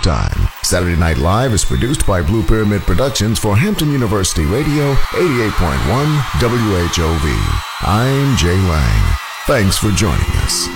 time. Saturday Night Live is produced by Blue Pyramid Productions for Hampton University Radio, 88.1 WHOV. I'm Jay Lang. Thanks for joining us.